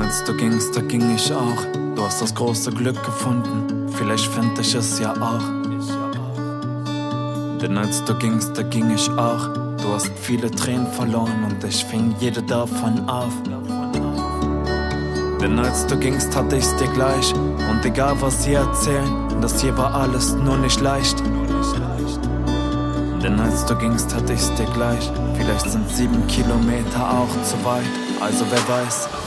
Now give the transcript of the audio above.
als du gingst, da ging ich auch. Du hast das große Glück gefunden, vielleicht find ich es ja auch. Denn als du gingst, da ging ich auch. Du hast viele Tränen verloren und ich fing jede davon auf. Denn als du gingst, hatte ich's dir gleich. Und egal was sie erzählen, das hier war alles nur nicht leicht. Denn als du gingst, hatte ich's dir gleich. Vielleicht sind 7 Kilometer auch zu weit, also wer weiß.